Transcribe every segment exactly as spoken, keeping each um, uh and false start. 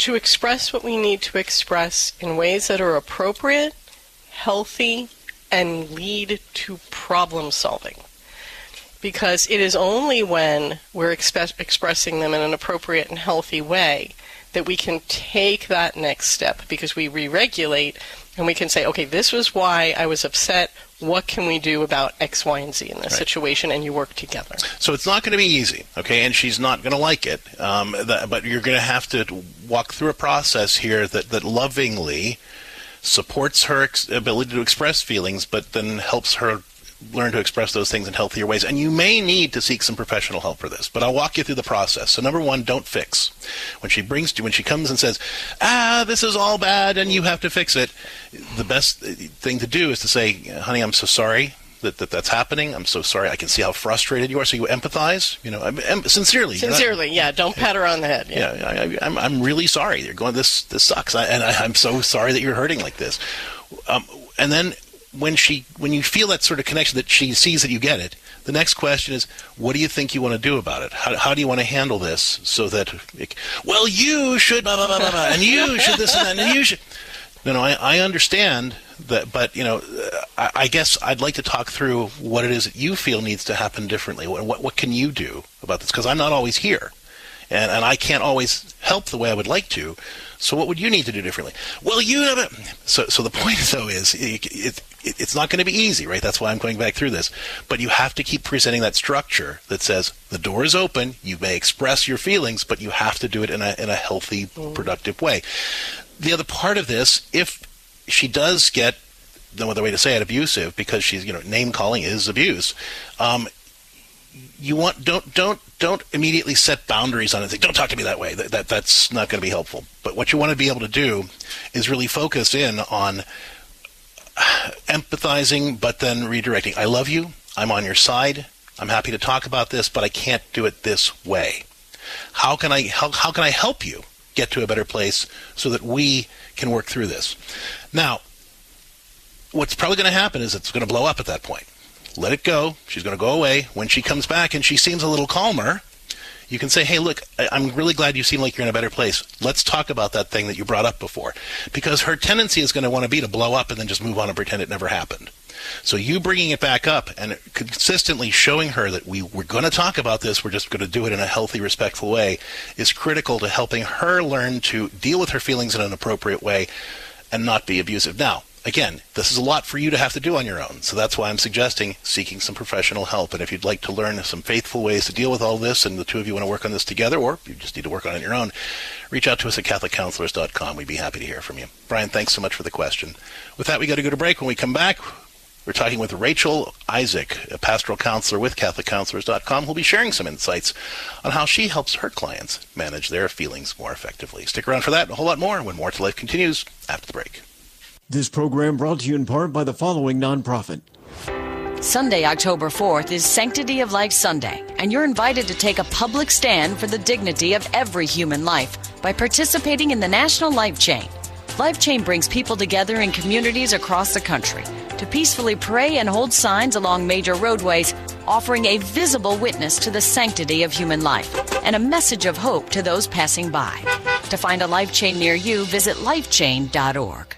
to express what we need to express in ways that are appropriate, healthy, and lead to problem solving. Because it is only when we're expe- expressing them in an appropriate and healthy way that we can take that next step, because we re-regulate and we can say, okay, this was why I was upset. What can we do about X, Y, and Z in this right. situation? And you work together. So it's not going to be easy, okay? And she's not going to like it. Um, that, but you're going to have to walk through a process here that, that lovingly supports her ex- ability to express feelings, but then helps her learn to express those things in healthier ways. And you may need to seek some professional help for this, but I'll walk you through the process. So number one, don't fix. When she brings to, when she comes and says, ah, this is all bad and you have to fix it, the best thing to do is to say, honey, I'm so sorry that, that that's happening. I'm so sorry. I can see how frustrated you are. So you empathize, you know, em- sincerely. Sincerely, not, yeah. Don't pat her on the head. Yeah, yeah I, I, I'm, I'm really sorry. You're going, this, this sucks. I, and I, I'm so sorry that you're hurting like this. Um, and then When she, when you feel that sort of connection, that she sees that you get it, the next question is, what do you think you want to do about it? How, how do you want to handle this so that, it, well, you should, blah, blah, blah, blah, blah, and you should this and that, and you should. No, no, I, I understand that, but, you know, I, I guess I'd like to talk through what it is that you feel needs to happen differently. What, what, what can you do about this? Because I'm not always here, and, and I can't always help the way I would like to. So what would you need to do differently? Well, you have it. So, so the point, though, is it, it, it, it's not going to be easy, right? That's why I'm going back through this. But you have to keep presenting that structure that says the door is open. You may express your feelings, but you have to do it in a in a healthy, productive way. The other part of this, if she does get, no other way to say it, abusive, because she's, you know, name calling is abuse. Um, You want don't don't don't immediately set boundaries on it and say, don't talk to me that way. That, that that's not going to be helpful. But what you want to be able to do is really focus in on empathizing, but then redirecting. I love you. I'm on your side. I'm happy to talk about this, but I can't do it this way. How can I how how can I help you get to a better place so that we can work through this? Now, what's probably going to happen is it's going to blow up at that point. Let it go. She's going to go away. When she comes back and she seems a little calmer, you can say, hey, look, I'm really glad you seem like you're in a better place. Let's talk about that thing that you brought up before. Because her tendency is going to want to be to blow up and then just move on and pretend it never happened. So you bringing it back up and consistently showing her that we, we're going to talk about this, we're just going to do it in a healthy, respectful way, is critical to helping her learn to deal with her feelings in an appropriate way and not be abusive. Now, again, this is a lot for you to have to do on your own, so that's why I'm suggesting seeking some professional help. And if you'd like to learn some faithful ways to deal with all this, and the two of you want to work on this together, or you just need to work on it on your own, reach out to us at Catholic Counselors dot com. We'd be happy to hear from you. Brian, thanks so much for the question. With that, we got to go to break. When we come back, we're talking with Rachel Isaac, a pastoral counselor with Catholic Counselors dot com, who'll be sharing some insights on how she helps her clients manage their feelings more effectively. Stick around for that and a whole lot more when More to Life continues after the break. This program brought to you in part by the following nonprofit. Sunday, October fourth is Sanctity of Life Sunday, and you're invited to take a public stand for the dignity of every human life by participating in the National Life Chain. Life Chain brings people together in communities across the country to peacefully pray and hold signs along major roadways, offering a visible witness to the sanctity of human life and a message of hope to those passing by. To find a Life Chain near you, visit life chain dot org.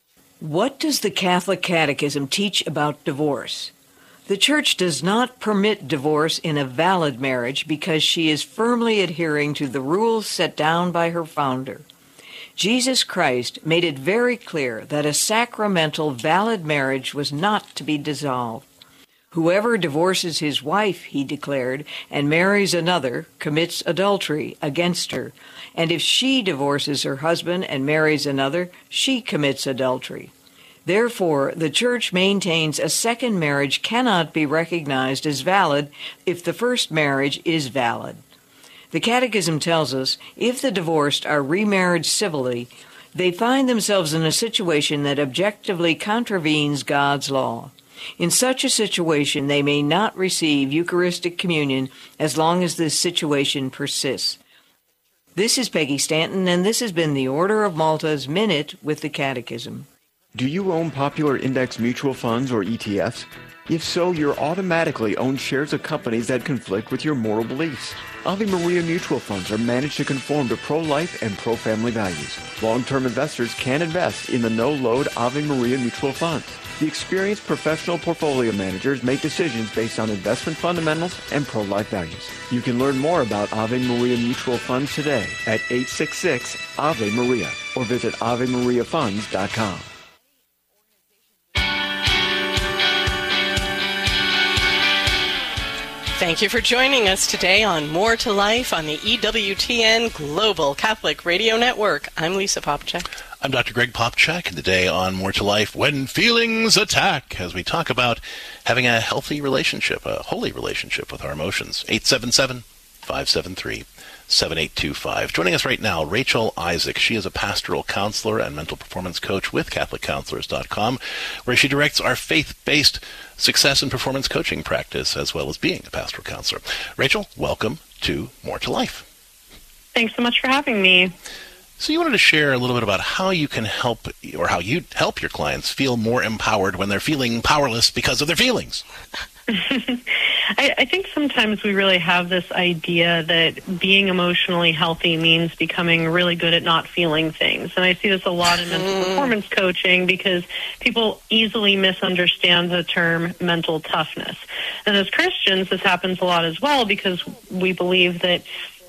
What does the Catholic Catechism teach about divorce? The Church does not permit divorce in a valid marriage because she is firmly adhering to the rules set down by her founder. Jesus Christ made it very clear that a sacramental, valid marriage was not to be dissolved. Whoever divorces his wife, he declared, and marries another, commits adultery against her. And if she divorces her husband and marries another, she commits adultery. Therefore, the Church maintains a second marriage cannot be recognized as valid if the first marriage is valid. The Catechism tells us if the divorced are remarried civilly, they find themselves in a situation that objectively contravenes God's law. In such a situation, they may not receive Eucharistic communion as long as this situation persists. This is Peggy Stanton, and this has been the Order of Malta's Minute with the Catechism. Do you own popular index mutual funds or E T Fs? If so, you're automatically own shares of companies that conflict with your moral beliefs. Ave Maria mutual funds are managed to conform to pro-life and pro-family values. Long-term investors can invest in the no-load Ave Maria mutual funds. The experienced professional portfolio managers make decisions based on investment fundamentals and pro-life values. You can learn more about Ave Maria mutual funds today at eight six six Ave Maria or visit ave maria funds dot com. Thank you for joining us today on More to Life on the E W T N Global Catholic Radio Network. I'm Lisa Popcak. I'm Doctor Greg Popcak, and today on More to Life, When Feelings Attack, as we talk about having a healthy relationship, a holy relationship with our emotions. eight seven seven, five seven three, seven eight two five. Joining us right now, Rachel Isaac. She is a pastoral counselor and mental performance coach with Catholic Counselors dot com, where she directs our faith-based success and performance coaching practice, as well as being a pastoral counselor. Rachel, welcome to More to Life. Thanks so much for having me. So you wanted to share a little bit about how you can help, or how you help your clients feel more empowered when they're feeling powerless because of their feelings. I, I think sometimes we really have this idea that being emotionally healthy means becoming really good at not feeling things. And I see this a lot in mental performance coaching because people easily misunderstand the term mental toughness. And as Christians, this happens a lot as well because we believe that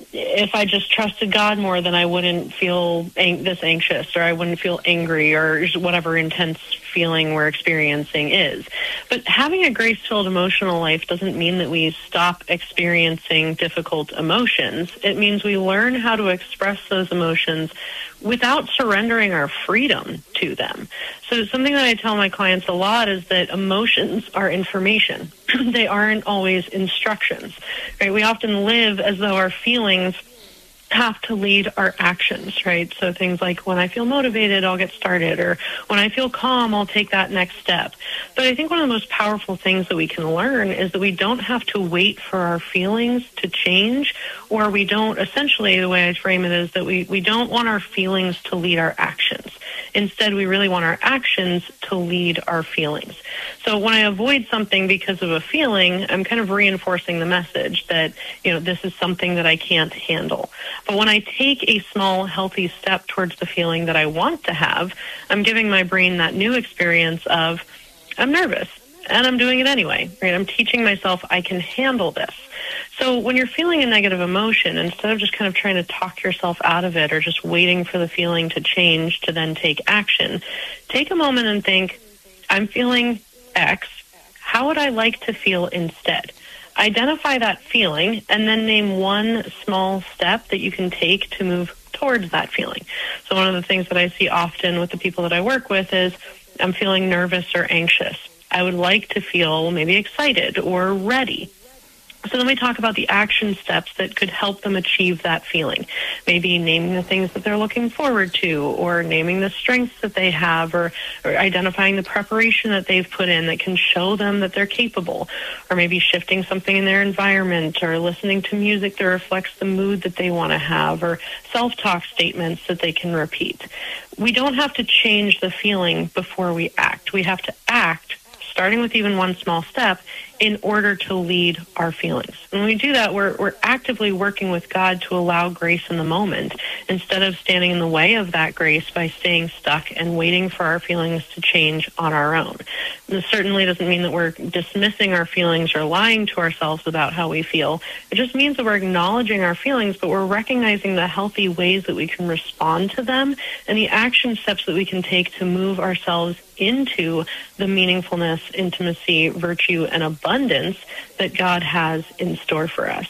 if I just trusted God more, then I wouldn't feel ang- this anxious, or I wouldn't feel angry, or whatever intense feeling we're experiencing is. But having a grace-filled emotional life doesn't mean that we stop experiencing difficult emotions. It means we learn how to express those emotions without surrendering our freedom to them. So something that I tell my clients a lot is that emotions are information. They aren't always instructions, right? We often live as though our feelings have to lead our actions, right? So things like when I feel motivated, I'll get started, or when I feel calm, I'll take that next step. But I think one of the most powerful things that we can learn is that we don't have to wait for our feelings to change, or we don't, essentially the way I frame it is that we, we don't want our feelings to lead our actions. Instead, we really want our actions to lead our feelings. So when I avoid something because of a feeling, I'm kind of reinforcing the message that, you know, this is something that I can't handle. But when I take a small, healthy step towards the feeling that I want to have, I'm giving my brain that new experience of, I'm nervous, and I'm doing it anyway, right? I'm teaching myself I can handle this. So when you're feeling a negative emotion, instead of just kind of trying to talk yourself out of it or just waiting for the feeling to change to then take action, take a moment and think, I'm feeling X. How would I like to feel instead? Identify that feeling and then name one small step that you can take to move towards that feeling. So one of the things that I see often with the people that I work with is, I'm feeling nervous or anxious. I would like to feel maybe excited or ready. So then we talk about the action steps that could help them achieve that feeling. Maybe naming the things that they're looking forward to, or naming the strengths that they have, or, or identifying the preparation that they've put in that can show them that they're capable, or maybe shifting something in their environment, or listening to music that reflects the mood that they want to have, or self-talk statements that they can repeat. We don't have to change the feeling before we act. We have to act, starting with even one small step, in order to lead our feelings. When we do that, we're we're actively working with God to allow grace in the moment, instead of standing in the way of that grace by staying stuck and waiting for our feelings to change on our own. This certainly doesn't mean that we're dismissing our feelings or lying to ourselves about how we feel. It just means that we're acknowledging our feelings, but we're recognizing the healthy ways that we can respond to them and the action steps that we can take to move ourselves into the meaningfulness, intimacy, virtue, and abundance that God has in store for us.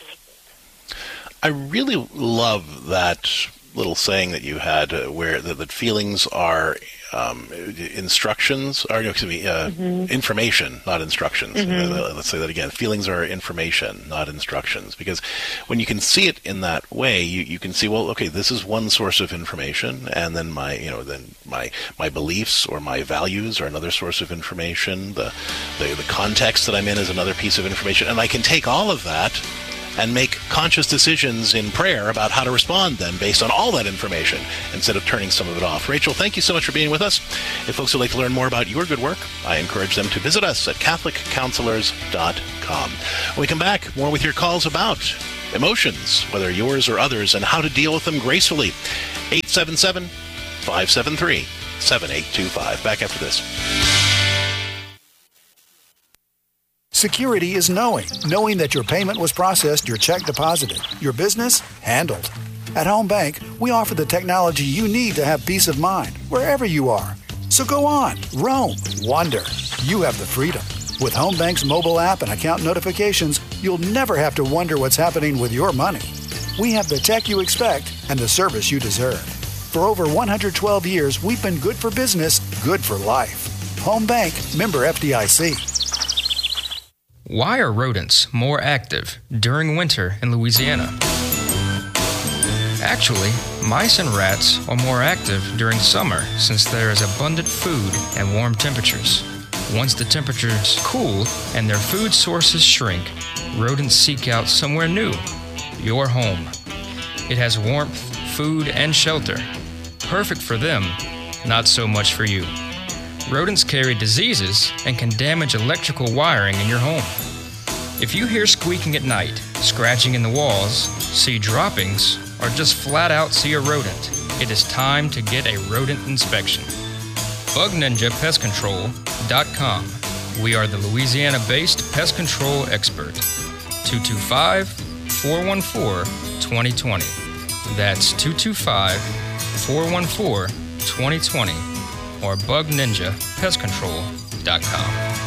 I really love that little saying that you had uh, where the, that feelings are um, instructions, or no, excuse me, uh, mm-hmm. information, not instructions. Mm-hmm. Uh, let's say that again. Feelings are information, not instructions. Because when you can see it in that way, you, you can see, well, okay, this is one source of information, and then my, you know, then my my beliefs or my values are another source of information. The the, the context that I'm in is another piece of information, and I can take all of that and make conscious decisions in prayer about how to respond then based on all that information instead of turning some of it off. Rachel, thank you so much for being with us. If folks would like to learn more about your good work, I encourage them to visit us at Catholic Counselors dot com. When we come back, more with your calls about emotions, whether yours or others, and how to deal with them gracefully. eight seven seven, five seven three, seven eight two five. Back after this. Security is knowing. Knowing that your payment was processed, your check deposited, your business handled. At Home Bank, we offer the technology you need to have peace of mind wherever you are. So go on, roam, wander. You have the freedom. With Home Bank's mobile app and account notifications, you'll never have to wonder what's happening with your money. We have the tech you expect and the service you deserve. For over one hundred twelve years, we've been good for business, good for life. Home Bank, member F D I C. Why are rodents more active during winter in Louisiana? Actually, mice and rats are more active during summer since there is abundant food and warm temperatures. Once the temperatures cool and their food sources shrink, rodents seek out somewhere new, your home. It has warmth, food, and shelter. Perfect for them, not so much for you. Rodents carry diseases and can damage electrical wiring in your home. If you hear squeaking at night, scratching in the walls, see droppings, or just flat out see a rodent, it is time to get a rodent inspection. Bug Ninja Pest Control dot com. We are the Louisiana-based pest control expert. two two five, four one four, two zero two zero. That's two two five, four one four, two zero two zero or Bug Ninja Pest Control dot com.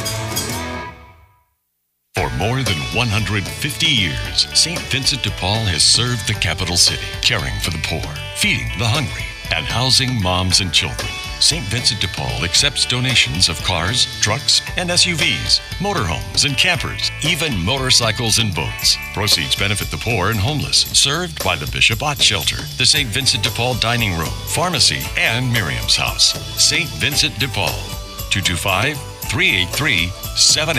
For more than one hundred fifty years, Saint Vincent de Paul has served the capital city, caring for the poor, feeding the hungry, and housing moms and children. Saint Vincent de Paul accepts donations of cars, trucks, and S U Vs, motorhomes and campers, even motorcycles and boats. Proceeds benefit the poor and homeless, served by the Bishop Ott Shelter, the Saint Vincent de Paul Dining Room, Pharmacy, and Miriam's House. Saint Vincent de Paul, two two five, three eight three, seven eight.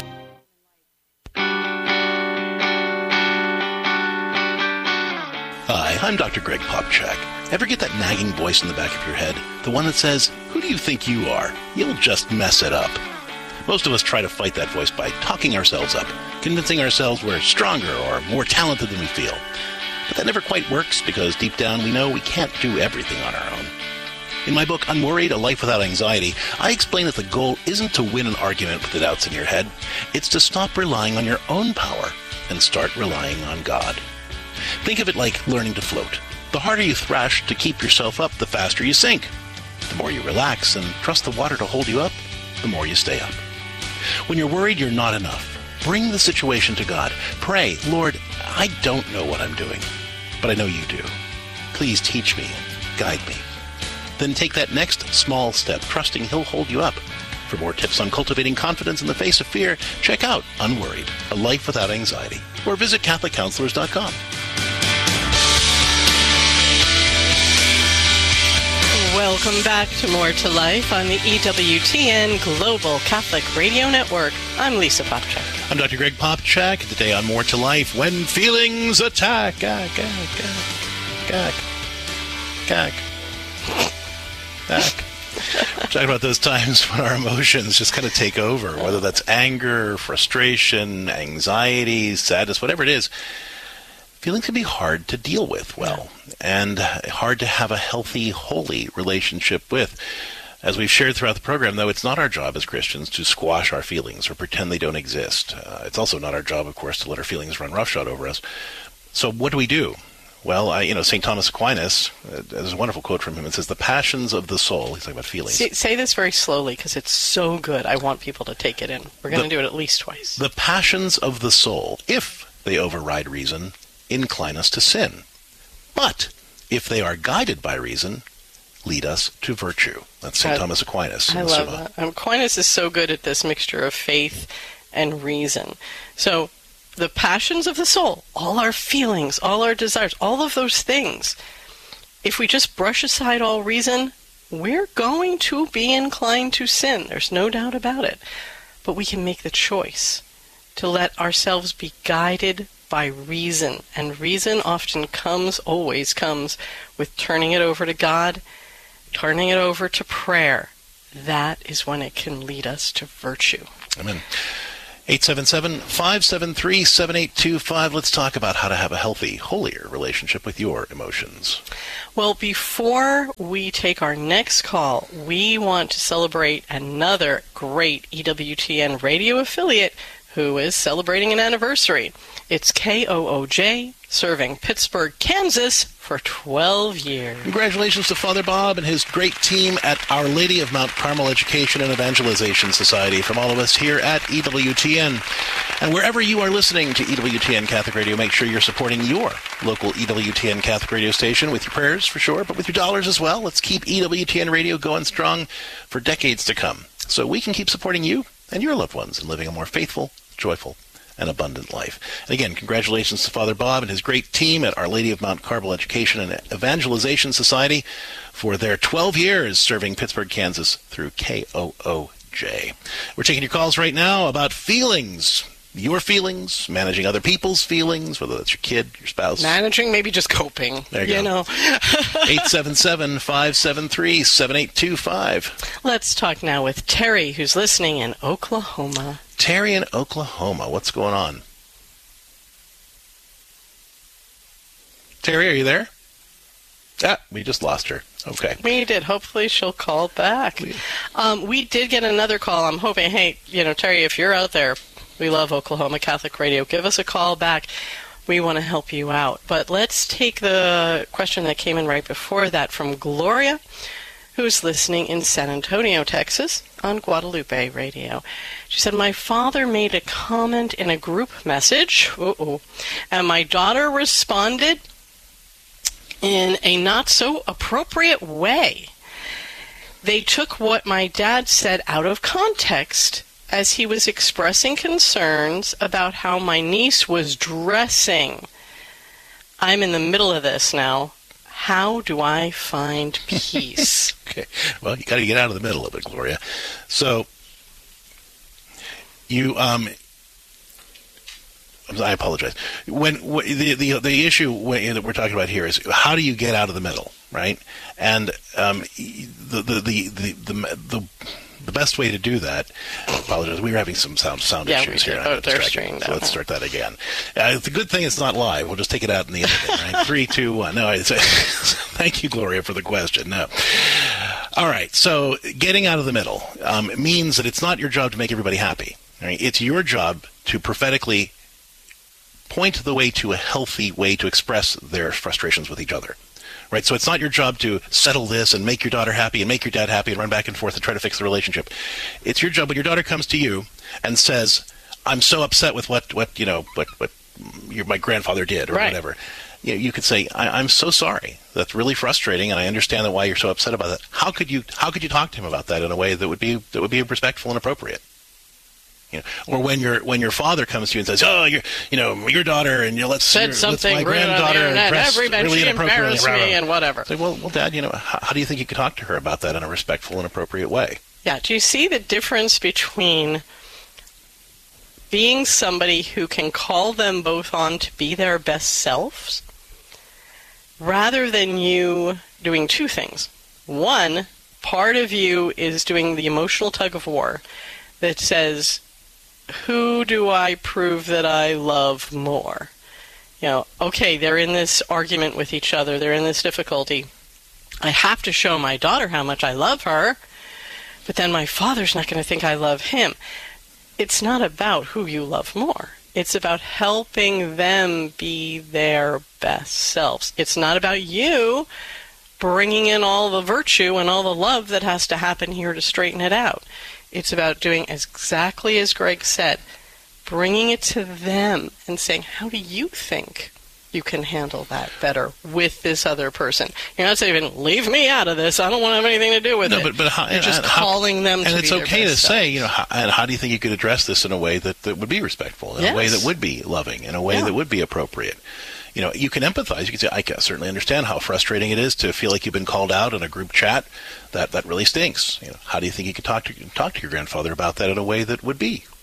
Hi, I'm Doctor Greg Popchak. Ever get that nagging voice in the back of your head? The one that says, "Who do you think you are? You'll just mess it up." Most of us try to fight that voice by talking ourselves up, convincing ourselves we're stronger or more talented than we feel. But that never quite works because deep down we know we can't do everything on our own. In my book, Unworried, A Life Without Anxiety, I explain that the goal isn't to win an argument with the doubts in your head. It's to stop relying on your own power and start relying on God. Think of it like learning to float. The harder you thrash to keep yourself up, the faster you sink. The more you relax and trust the water to hold you up, the more you stay up. When you're worried you're not enough, bring the situation to God. Pray, "Lord, I don't know what I'm doing, but I know you do. Please teach me and guide me." Then take that next small step, trusting He'll hold you up. For more tips on cultivating confidence in the face of fear, check out Unworried, A Life Without Anxiety, or visit Catholic Counselors dot com. Welcome back to More to Life on the E W T N Global Catholic Radio Network. I'm Lisa Popchak. I'm Doctor Greg Popchak. Today on More to Life, when feelings attack. Gag, gag, gag, gag, gag, gag. We're talking about those times when our emotions just kind of take over, whether that's anger, frustration, anxiety, sadness, whatever it is. Feelings can be hard to deal with well, and hard to have a healthy, holy relationship with. As we've shared throughout the program, though, it's not our job as Christians to squash our feelings or pretend they don't exist. Uh, it's also not our job, of course, to let our feelings run roughshod over us. So what do we do? Well, I, you know, Saint Thomas Aquinas, uh, there's a wonderful quote from him. It says, "The passions of the soul," he's talking about feelings. Say, say this very slowly because it's so good. I want people to take it in. We're going to do it at least twice. The passions of the soul, if they override reason, incline us to sin. But if they are guided by reason, lead us to virtue. That's Saint Thomas Aquinas. I love that. Aquinas is so good at this mixture of faith and reason. So the passions of the soul, all our feelings, all our desires, all of those things, if we just brush aside all reason, we're going to be inclined to sin. There's no doubt about it. But we can make the choice to let ourselves be guided by reason. And reason often comes, always comes, with turning it over to God, turning it over to prayer. That is when it can lead us to virtue. Amen. eight seven seven, five seven three, seven eight two five. Let's talk about how to have a healthy, holier relationship with your emotions. Well, before we take our next call, we want to celebrate another great E W T N radio affiliate who is celebrating an anniversary. It's K O O J, serving Pittsburgh, Kansas for twelve years. Congratulations to Father Bob and his great team at Our Lady of Mount Carmel Education and Evangelization Society. From all of us here at E W T N. And wherever you are listening to E W T N Catholic Radio, make sure you're supporting your local E W T N Catholic radio station with your prayers, for sure, but with your dollars as well. Let's keep E W T N Radio going strong for decades to come, so we can keep supporting you and your loved ones and living a more faithful, joyful, and abundant life. And again, congratulations to Father Bob and his great team at Our Lady of Mount Carmel Education and Evangelization Society for their twelve years serving Pittsburgh, Kansas through K O O J. We're taking your calls right now about feelings. Your feelings, managing other people's feelings, whether that's your kid, your spouse. Managing, maybe just coping. There you, you go. know. eight seven seven, five seven three, seven eight two five. Let's talk now with Terry, who's listening in Oklahoma. Terry in Oklahoma. What's going on? Terry, are you there? Ah, we just lost her. Okay. We did. Hopefully she'll call back. Um, we did get another call. I'm hoping, hey, you know, Terry, if you're out there, we love Oklahoma Catholic Radio. Give us a call back. We want to help you out. But let's take the question that came in right before that from Gloria, who's listening in San Antonio, Texas, on Guadalupe Radio. She said, my father made a comment in a group message, uh-oh, and my daughter responded in a not-so-appropriate way. They took what my dad said out of context, as he was expressing concerns about how my niece was dressing. I'm in the middle of this now. How do I find peace? Okay. Well, you got to get out of the middle of it, Gloria. So, you, um, I apologize. When, when the, the the issue when, that we're talking about here is how do you get out of the middle, right? And um, the, the the the the the the best way to do that, I apologize, we were having some sound sound yeah, issues here. Oh, they're strained so out. Let's start that again. Uh, it's a good thing it's not live. We'll just take it out in the end, right? Three, two, one. No, it's, thank you, Gloria, for the question. No. All right, so getting out of the middle um, means that it's not your job to make everybody happy. Right? It's your job to prophetically point the way to a healthy way to express their frustrations with each other. Right, so it's not your job to settle this and make your daughter happy and make your dad happy and run back and forth and try to fix the relationship. It's your job when your daughter comes to you and says, "I'm so upset with what, what you know, what what your, my grandfather did," or right. whatever. You know, you could say, I, "I'm so sorry. That's really frustrating, and I understand that why you're so upset about that. How could you how could you talk to him about that in a way that would be that would be respectful and appropriate?" You know, or when your when your father comes to you and says, "Oh, your you know your daughter and you know, let's said your, something let's my rude on the granddaughter internet. dressed Every really she inappropriately," embarrassed me and whatever. Say, well, well, Dad, you know, how, how do you think you could talk to her about that in a respectful and appropriate way? Yeah. Do you see the difference between being somebody who can call them both on to be their best selves, rather than you doing two things? One, part of you is doing the emotional tug of war that says, who do I prove that I love more? You know, okay, they're in this argument with each other. They're in this difficulty. I have to show my daughter how much I love her, but then my father's not going to think I love him. It's not about who you love more. It's about helping them be their best selves. It's not about you bringing in all the virtue and all the love that has to happen here to straighten it out. It's about doing exactly as Greg said, bringing it to them and saying, how do you think you can handle that better with this other person? You're not saying, leave me out of this. I don't want to have anything to do with no, it. But, but how, You're just how, calling them and to it's be okay their to best say, selves. you know, how, and how do you think you could address this in a way that, that would be respectful, in Yes. a way that would be loving, in a way Yeah. that would be appropriate? You know, you can empathize. You can say, I can certainly understand how frustrating it is to feel like you've been called out in a group chat. That that really stinks. You know, how do you think you could talk to talk to your grandfather about that in a way that would be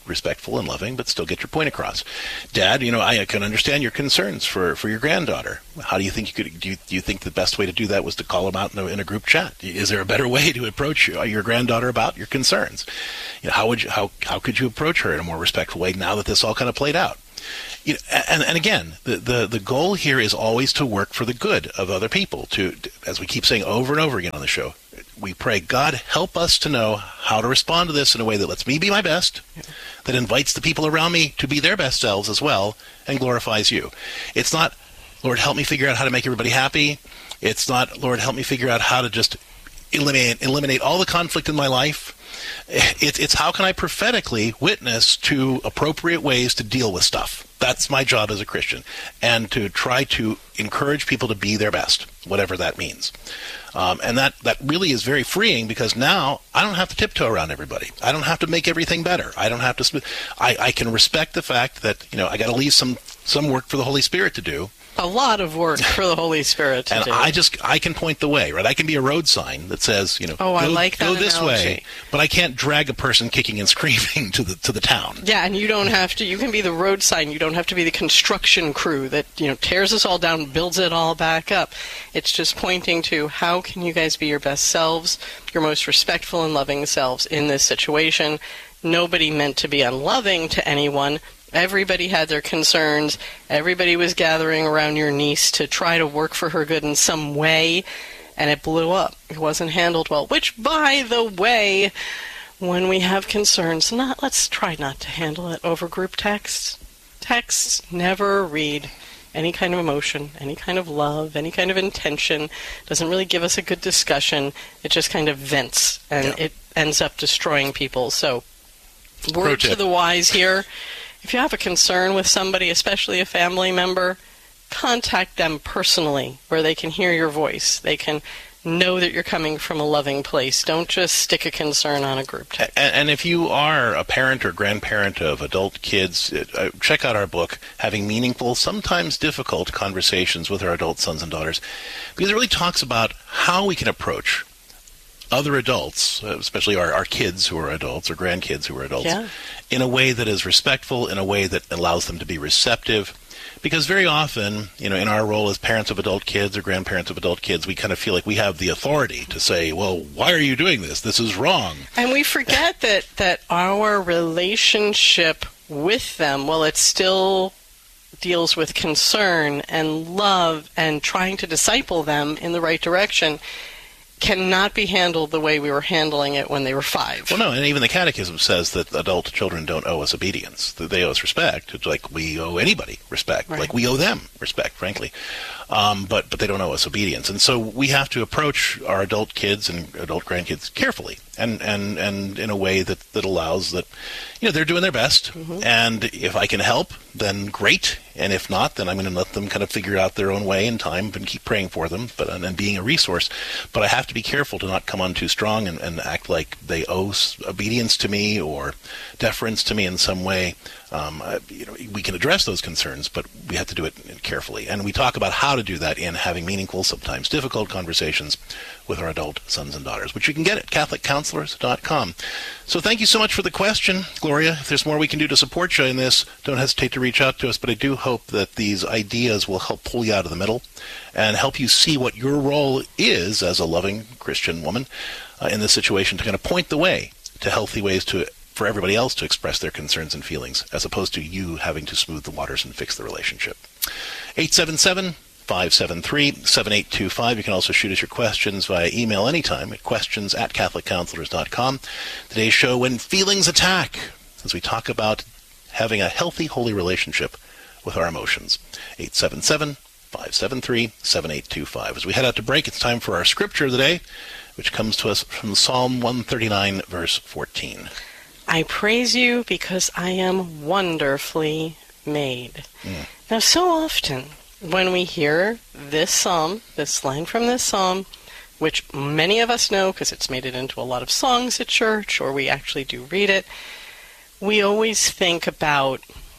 respectful and loving, but still get your point across. Dad, you know, I can understand your concerns for, for your granddaughter. How do you think you could, do you, do you think the best way to do that was to call them out in a, in a group chat? Is there a better way to approach your, your granddaughter about your concerns? You know, how would you, how, how could you approach her in a more respectful way now that this all kind of played out? You know, and, and again, the, the, the goal here is always to work for the good of other people. To, as we keep saying over and over again on the show, we pray, God, help us to know how to respond to this in a way that lets me be my best, yeah. that invites the people around me to be their best selves as well, and glorifies you. It's not, Lord, help me figure out how to make everybody happy. It's not, Lord, help me figure out how to just eliminate, eliminate all the conflict in my life. It's, it's how can I prophetically witness to appropriate ways to deal with stuff. That's my job as a Christian, and to try to encourage people to be their best, whatever that means. Um, and that, that really is very freeing, because now I don't have to tiptoe around everybody. I don't have to make everything better. I don't have to. Sm- I, I can respect the fact that, you know, I got to leave some some work for the Holy Spirit to do. A lot of work for the Holy Spirit to and do. I just, I can point the way, right? I can be a road sign that says, you know, oh, go, I like that go this analogy. way, but I can't drag a person kicking and screaming to the to the town. Yeah, and you don't have to, you can be the road sign. You don't have to be the construction crew that, you know, tears us all down, builds it all back up. It's just pointing to how can you guys be your best selves, your most respectful and loving selves in this situation. Nobody meant to be unloving to anyone. Everybody had their concerns. Everybody was gathering around your niece to try to work for her good in some way, and it blew up. It wasn't handled well, which, by the way, when we have concerns, not let's try not to handle it over group texts. Texts never read any kind of emotion, any kind of love, any kind of intention. Doesn't really give us a good discussion. It just kind of vents, and yeah. it ends up destroying people. So, word to the wise here. If you have a concern with somebody, especially a family member, contact them personally where they can hear your voice. They can know that you're coming from a loving place. Don't just stick a concern on a group text. And, and if you are a parent or grandparent of adult kids, uh, check out our book, Having Meaningful, Sometimes Difficult Conversations with Our Adult Sons and Daughters, because it really talks about how we can approach other adults, especially our, our kids who are adults or grandkids who are adults, yeah. in a way that is respectful, in a way that allows them to be receptive. Because very often, you know, in our role as parents of adult kids or grandparents of adult kids, we kind of feel like we have the authority to say, well, why are you doing this? This is wrong. And we forget that, that our relationship with them, well, it still deals with concern and love and trying to disciple them in the right direction, cannot be handled the way we were handling it when they were five. Well, no, and even the Catechism says that adult children don't owe us obedience. That they owe us respect. It's like we owe anybody respect. Right. Like we owe them respect, frankly. Um, but but they don't owe us obedience. And so we have to approach our adult kids and adult grandkids carefully and, and, and in a way that, that allows that, you know, they're doing their best. Mm-hmm. And if I can help, then great. And if not, then I'm going to let them kind of figure out their own way in time and keep praying for them but and, and being a resource. But I have to be careful to not come on too strong and, and act like they owe obedience to me or deference to me in some way. Um, uh, you know, we can address those concerns, but we have to do it carefully. And we talk about how to do that in Having Meaningful, Sometimes Difficult Conversations with Our Adult Sons and Daughters, which you can get at Catholic Counselors dot com. So thank you so much for the question, Gloria. If there's more we can do to support you in this, don't hesitate to reach out to us. But I do hope that these ideas will help pull you out of the middle and help you see what your role is as a loving Christian woman uh, in this situation, to kind of point the way to healthy ways to for everybody else to express their concerns and feelings, as opposed to you having to smooth the waters and fix the relationship. eight seven seven, five seven three, seven eight two five. You can also shoot us your questions via email anytime at questions at Catholic Counselors dot com. Today's show, When Feelings Attack, as we talk about having a healthy, holy relationship with our emotions. eight seven seven, five seven three, seven eight two five. As we head out to break, it's time for our scripture of the day, which comes to us from Psalm one thirty-nine, verse fourteen. I praise you because I am wonderfully made. Mm. Now, so often when we hear this psalm, this line from this psalm, which many of us know because it's made it into a lot of songs at church, or we actually do read it, we always think about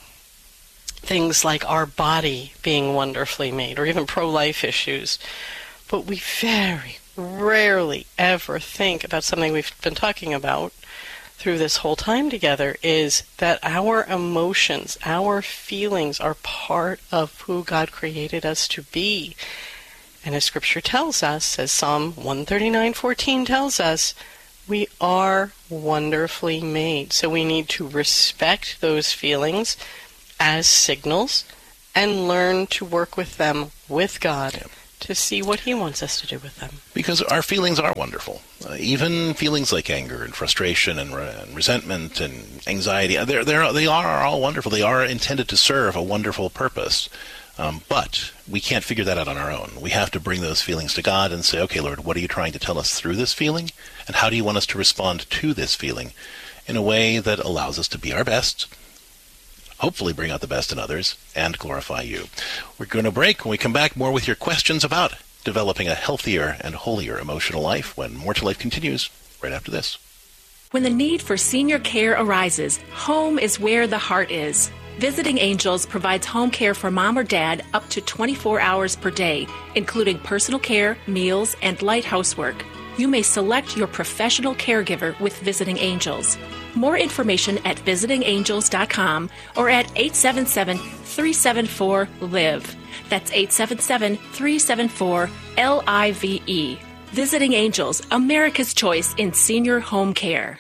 things like our body being wonderfully made, or even pro-life issues. But we very rarely ever think about something we've been talking about, through this whole time together is that our emotions, our feelings are part of who God created us to be. And as Scripture tells us, as Psalm one thirty-nine fourteen tells us, we are wonderfully made. So we need to respect those feelings as signals and learn to work with them with God. Yep. To see what He wants us to do with them. Because our feelings are wonderful. Uh, even feelings like anger and frustration and, re- and resentment and anxiety, they're, they're, they are all wonderful. They are intended to serve a wonderful purpose. Um, but we can't figure that out on our own. We have to bring those feelings to God and say, okay, Lord, what are you trying to tell us through this feeling? And how do you want us to respond to this feeling in a way that allows us to be our best, hopefully bring out the best in others, and glorify you. We're going to break. When we come back, more with your questions about developing a healthier and holier emotional life when More to Life continues right after this. When the need for senior care arises, home is where the heart is. Visiting Angels provides home care for mom or dad up to twenty-four hours per day, including personal care, meals, and light housework. You may select your professional caregiver with Visiting Angels. More information at visiting angels dot com or at eight seven seven, three seven four, L I V E. That's eight seven seven, three seven four, L I V E. Visiting Angels, America's choice in senior home care.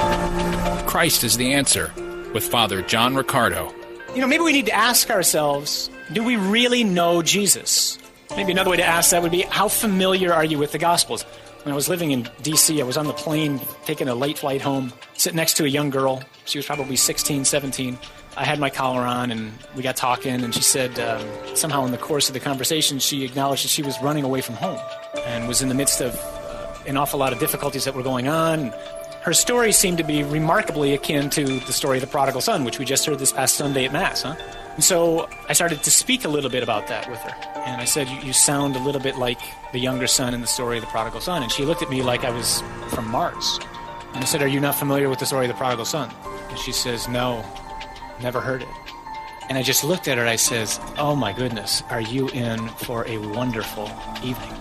Christ is the answer with Father John Riccardo. You know, maybe we need to ask ourselves, do we really know Jesus? Maybe another way to ask that would be, how familiar are you with the Gospels? When I was living in D C, I was on the plane taking a late flight home, sitting next to a young girl. She was probably sixteen, seventeen. I had my collar on, and we got talking, and she said um, somehow in the course of the conversation, she acknowledged that she was running away from home and was in the midst of uh, an awful lot of difficulties that were going on. Her story seemed to be remarkably akin to the story of the prodigal son, which we just heard this past Sunday at Mass, huh? And so I started to speak a little bit about that with her. And I said, you, you sound a little bit like the younger son in the story of the prodigal son. And she looked at me like I was from Mars. And I said, are you not familiar with the story of the prodigal son? And she says, no, never heard it. And I just looked at her and I says, oh my goodness, are you in for a wonderful evening?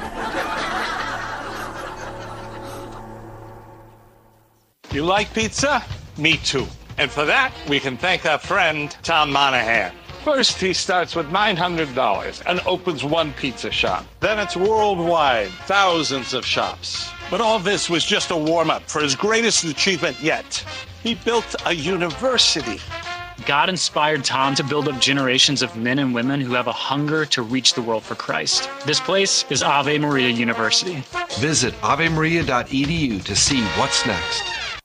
You like pizza? Me too. And for that, we can thank our friend, Tom Monahan. First, he starts with nine hundred dollars and opens one pizza shop. Then it's worldwide, thousands of shops. But all this was just a warm-up for his greatest achievement yet. He built a university. God inspired Tom to build up generations of men and women who have a hunger to reach the world for Christ. This place is Ave Maria University. Visit ave maria dot e d u to see what's next.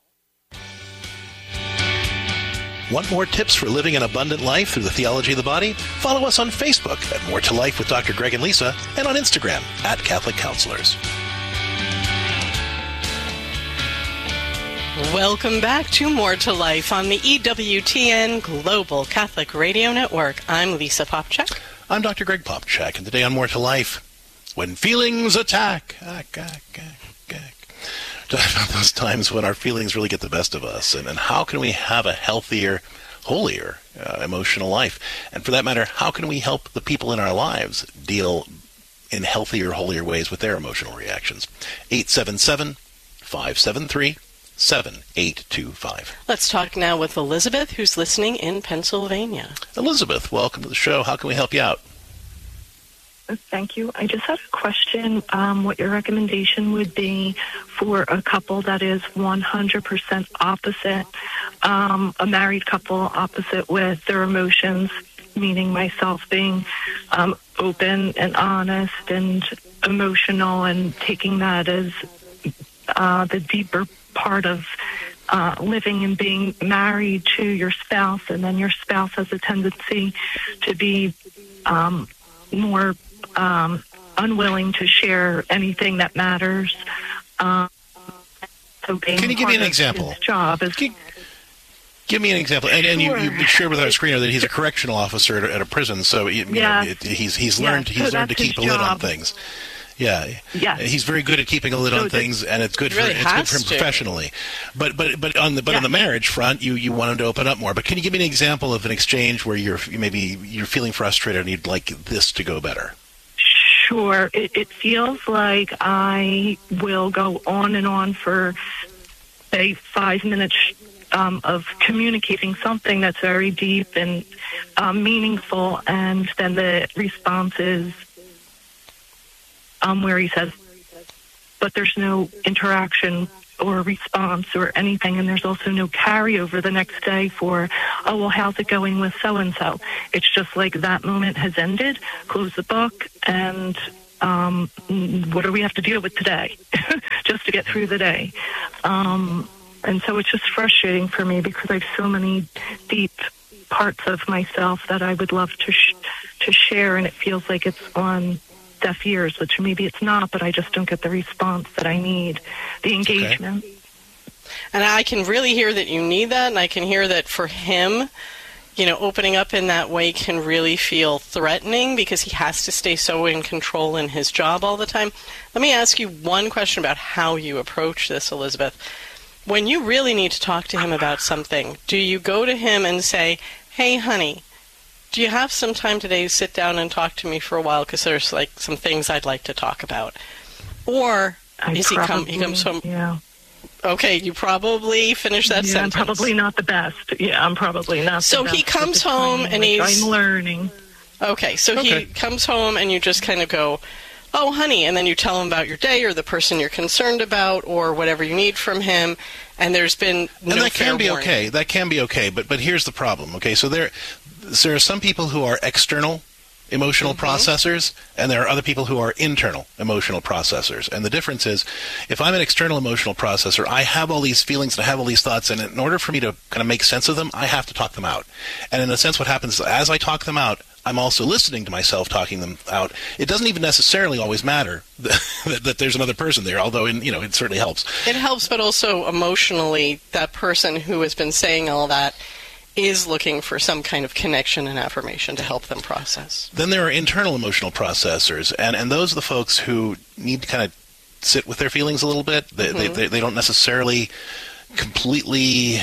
Want more tips for living an abundant life through the theology of the body? Follow us on Facebook at More to Life with Doctor Greg and Lisa, and on Instagram at Catholic Counselors. Welcome back to More to Life on the E W T N Global Catholic Radio Network. I'm Lisa Popchak. I'm Doctor Greg Popchak, and today on More to Life, when feelings attack, ack, ack, ack, ack. About those times when our feelings really get the best of us, and, and how can we have a healthier, holier uh, emotional life? And for that matter, how can we help the people in our lives deal in healthier, holier ways with their emotional reactions? eight seven seven, five seven three, seven eight two five. Let's talk now with Elizabeth, who's listening in Pennsylvania. Elizabeth, welcome to the show. How can we help you out? Thank you. I just had a question, um, what your recommendation would be for a couple that is one hundred percent opposite, um, a married couple opposite with their emotions, meaning myself being um, open and honest and emotional and taking that as uh, the deeper part of uh, living and being married to your spouse, and then your spouse has a tendency to be um, more Um, unwilling to share anything that matters. Um, so being Can you give me an example? Job is, give, give me an example. And, and you, you shared with our screener that he's a correctional officer at, at a prison, so you, you yeah. know, it, he's he's yeah, learned so he's learned to keep a lid job. on things. Yeah, yeah. He's very good at keeping a lid so on things, and it's good for really it's good for him to. professionally. But but but on the but yeah. on the marriage front, you you want him to open up more. But can you give me an example of an exchange where you're maybe you're feeling frustrated and you'd like this to go better? Sure. It, it feels like I will go on and on for say, five minutes um, of communicating something that's very deep and um, meaningful, and then the response is um, where he says, but there's no interaction or response or anything, and there's also no carryover the next day for, oh, well, how's it going with so-and-so? It's just like that moment has ended, close the book, and um, what do we have to deal with today just to get through the day? Um, and so it's just frustrating for me because I have so many deep parts of myself that I would love to sh- to share, and it feels like it's on deaf ears, which maybe it's not, but I just don't get the response that I need, the engagement. Okay. And I can really hear that you need that, and I can hear that for him, you know, opening up in that way can really feel threatening because he has to stay so in control in his job all the time. Let me ask you one question about how you approach this, Elizabeth. When you really need to talk to him about something, do you go to him and say, hey, honey, do you have some time today to sit down and talk to me for a while because there's like some things I'd like to talk about? Or I is probably, he come he comes home? Yeah. Okay, you probably finish that yeah, sentence. I'm probably not the best. Yeah, I'm probably not so the best. he comes home and he's I'm learning. Okay, so okay. he comes home and you just kind of go, oh, honey, and then you tell him about your day or the person you're concerned about or whatever you need from him, and there's been no And that fair can be warning. okay. That can be okay, but but here's the problem, okay? So there, there are some people who are external emotional mm-hmm. processors, and there are other people who are internal emotional processors. And the difference is, if I'm an external emotional processor, I have all these feelings and I have all these thoughts, and in order for me to kind of make sense of them, I have to talk them out. And in a sense, what happens is, as I talk them out, I'm also listening to myself talking them out. It doesn't even necessarily always matter that, that, that there's another person there, although in, you know it certainly helps. It helps, but also emotionally, that person who has been saying all that is looking for some kind of connection and affirmation to help them process. Then there are internal emotional processors, and, and those are the folks who need to kind of sit with their feelings a little bit. They, mm-hmm. they, they don't necessarily completely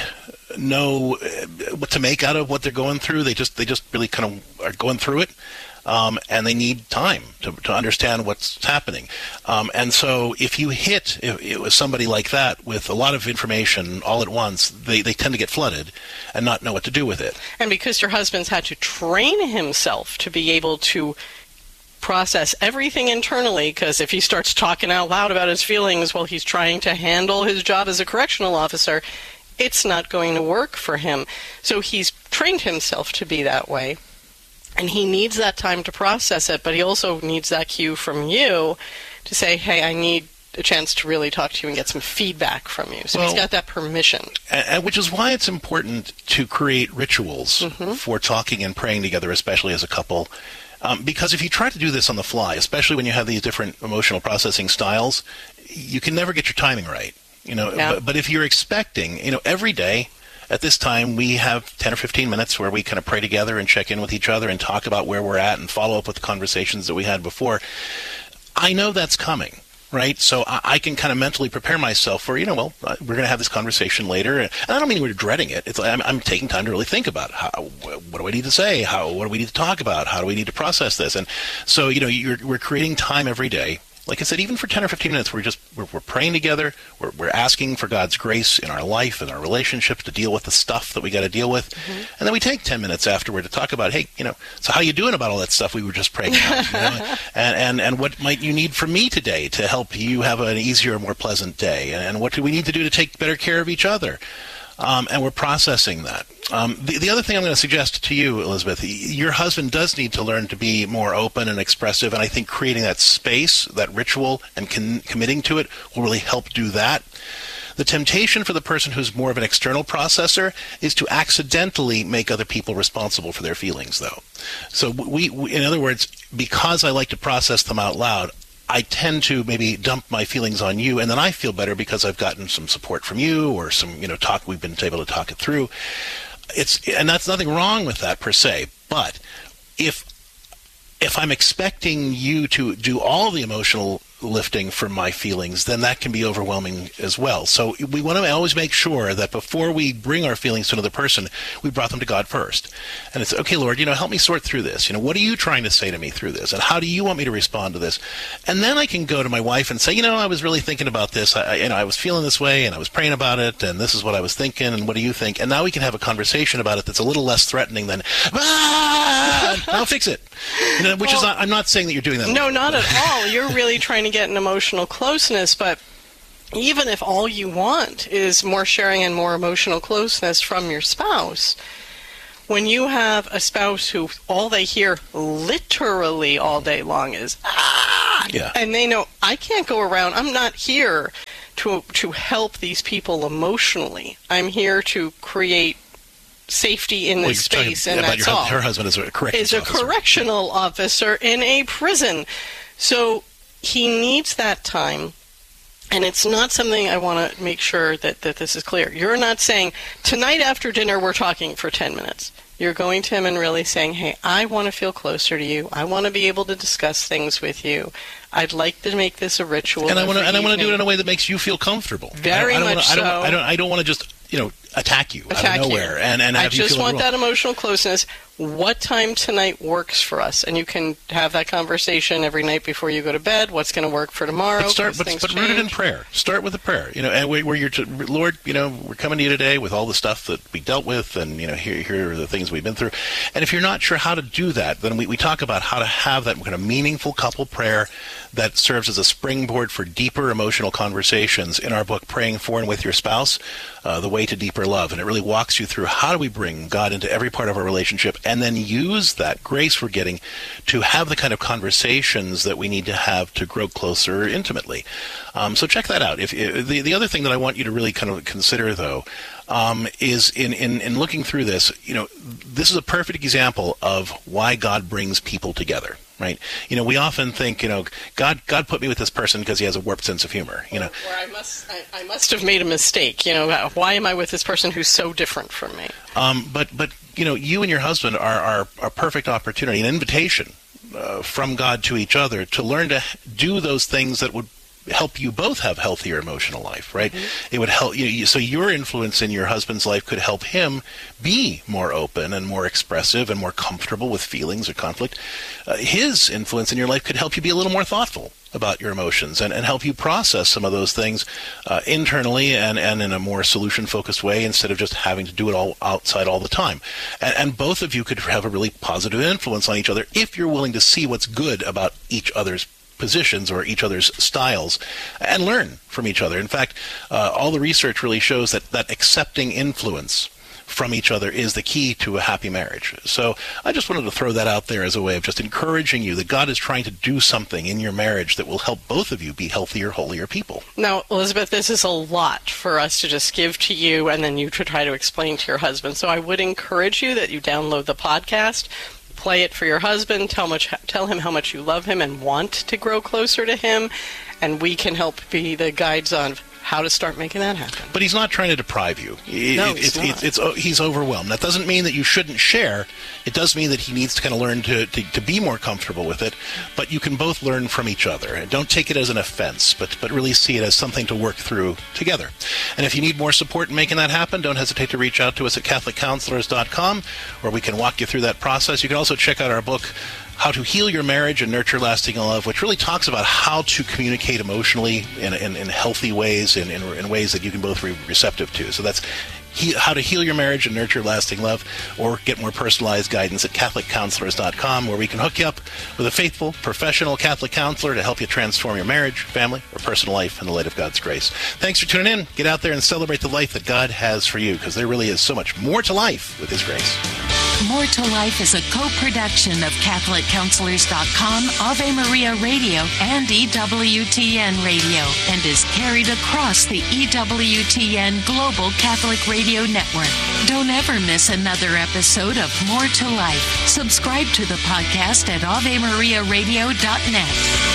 know what to make out of what they're going through. They just they just really kind of are going through it, um, and they need time to, to understand what's happening. Um, and so if you hit if it was somebody like that with a lot of information all at once, they, they tend to get flooded and not know what to do with it. And because your husband's had to train himself to be able to process everything internally, because if he starts talking out loud about his feelings while he's trying to handle his job as a correctional officer, it's not going to work for him. So he's trained himself to be that way, and he needs that time to process it, but he also needs that cue from you to say, hey, I need a chance to really talk to you and get some feedback from you. So well, he's got that permission. And, which is why it's important to create rituals mm-hmm. for talking and praying together, especially as a couple. Um, because if you try to do this on the fly, especially when you have these different emotional processing styles, you can never get your timing right. You know, yeah. but, but if you're expecting, you know, every day at this time we have ten or fifteen minutes where we kind of pray together and check in with each other and talk about where we're at and follow up with the conversations that we had before. I know that's coming, right? So I, I can kind of mentally prepare myself for, you know, well, uh, we're going to have this conversation later. And I don't mean we're dreading it. It's like I'm, I'm taking time to really think about how, what do I need to say? How, what do we need to talk about? How do we need to process this? And so, you know, you're, we're creating time every day. Like I said, even for ten or fifteen minutes, we're just we're, we're praying together. We're, we're asking for God's grace in our life and our relationships to deal with the stuff that we got to deal with, mm-hmm. and then we take ten minutes afterward to talk about, hey, you know, so how you doing about all that stuff we were just praying about, you know? and and and what might you need from me today to help you have an easier, more pleasant day, and, and what do we need to do to take better care of each other? Um, and we're processing that. Um, the, the other thing I'm going to suggest to you, Elizabeth, your husband does need to learn to be more open and expressive, and I think creating that space, that ritual, and con- committing to it will really help do that. The temptation for the person who's more of an external processor is to accidentally make other people responsible for their feelings, though. So we, we in other words, because I like to process them out loud, I tend to maybe dump my feelings on you, and then I feel better because I've gotten some support from you or some, you know, talk. We've been able to talk it through. It's and that's nothing wrong with that per se. But if if I'm expecting you to do all the emotional lifting from my feelings, then that can be overwhelming as well. So we want to always make sure that before we bring our feelings to another person, we brought them to God first. And it's, okay, Lord, you know, help me sort through this. You know, what are you trying to say to me through this? And how do you want me to respond to this? And then I can go to my wife and say, you know, I was really thinking about this. I, you know, I was feeling this way, and I was praying about it, and this is what I was thinking, and what do you think? And now we can have a conversation about it that's a little less threatening than, ah, I'll fix it. You know, which well, is not, I'm not saying that you're doing that. No, not at all. You're really trying to get an emotional closeness, but even if all you want is more sharing and more emotional closeness from your spouse, when you have a spouse who all they hear literally all day long is, ah, yeah. and they know, I can't go around, I'm not here to to help these people emotionally. I'm here to create safety in well, this space, talking, and yeah, that's your, all. Her husband is a correctional is a officer. correctional officer in a prison. So he needs that time, and it's not something I want to make sure that, that this is clear. You're not saying, tonight after dinner we're talking for ten minutes. You're going to him and really saying, hey, I want to feel closer to you. I want to be able to discuss things with you. I'd like to make this a ritual. And I want to, and I want to do it in a evening. way that makes you feel comfortable. Very I don't, I don't much wanna, so. I don't, I don't, I don't want to just, you know, attack you attack out of nowhere you. and, and have I you just feel want overwhelmed. that emotional closeness. What time tonight works for us? And you can have that conversation every night before you go to bed. What's going to work for tomorrow? But start, 'cause but, things but rooted in change. prayer. Start with a prayer. You know, and where you're, to, Lord, you know, we're coming to you today with all the stuff that we dealt with, and you know, here, here are the things we've been through. And if you're not sure how to do that, then we, we talk about how to have that kind of meaningful couple prayer that serves as a springboard for deeper emotional conversations in our book, Praying For and With Your Spouse, uh, The Way to Deeper Love. And it really walks you through how do we bring God into every part of our relationship, and then use that grace we're getting to have the kind of conversations that we need to have to grow closer intimately. Um, so check that out. If, if the, the other thing that I want you to really kind of consider, though, um, is in, in, in looking through this, you know, this is a perfect example of why God brings people together. Right, you know, we often think, you know, God, God put me with this person because he has a warped sense of humor. You know, or I must, I, I must have made a mistake. You know, why am I with this person who's so different from me? Um, but, but you know, you and your husband are are a perfect opportunity, an invitation uh, from God to each other to learn to do those things that would help you both have healthier emotional life, right? Mm-hmm. It would help you, you. So your influence in your husband's life could help him be more open and more expressive and more comfortable with feelings or conflict. Uh, his influence in your life could help you be a little more thoughtful about your emotions and, and help you process some of those things uh, internally and, and in a more solution-focused way instead of just having to do it all outside all the time. And, and both of you could have a really positive influence on each other if you're willing to see what's good about each other's positions or each other's styles and learn from each other. In fact, uh, all the research really shows that, that accepting influence from each other is the key to a happy marriage. So I just wanted to throw that out there as a way of just encouraging you that God is trying to do something in your marriage that will help both of you be healthier, holier people. Now, Elizabeth, this is a lot for us to just give to you and then you to try to explain to your husband. So I would encourage you that you download the podcast, play it for your husband, tell much, tell him how much you love him and want to grow closer to him, and we can help be the guides on how to start making that happen. But he's not trying to deprive you. It, no, it, he's it's, not. It's, it's, it's, he's overwhelmed. That doesn't mean that you shouldn't share. It does mean that he needs to kind of learn to, to, to be more comfortable with it, but you can both learn from each other. Don't take it as an offense, but, but really see it as something to work through together. And if you need more support in making that happen, don't hesitate to reach out to us at Catholic Counselors dot com, where we can walk you through that process. You can also check out our book, How to Heal Your Marriage and Nurture Lasting Love, which really talks about how to communicate emotionally in, in, in healthy ways, in, in, in ways that you can both be receptive to. So that's he, How to Heal Your Marriage and Nurture Lasting Love, or get more personalized guidance at Catholic Counselors dot com, where we can hook you up with a faithful, professional Catholic counselor to help you transform your marriage, family, or personal life in the light of God's grace. Thanks for tuning in. Get out there and celebrate the life that God has for you, because there really is so much more to life with His grace. More to Life is a co-production of Catholic Counselors dot com, Ave Maria Radio, and E W T N Radio, and is carried across the E W T N Global Catholic Radio Network. Don't ever miss another episode of More to Life. Subscribe to the podcast at Ave Maria Radio dot net.